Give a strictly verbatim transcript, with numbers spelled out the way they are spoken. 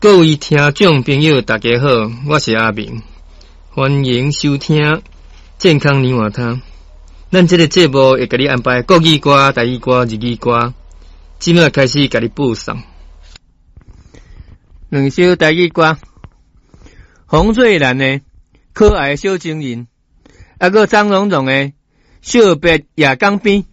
各位听众朋友，大家好，我是阿明，欢迎收听健康泥瓦汤。咱这个节目会给你安排国语歌、台语歌、日语歌，今麦开始给你播送。两首台语歌，洪翠兰的可爱小情人，啊个张蓉蓉的惜别夜港边。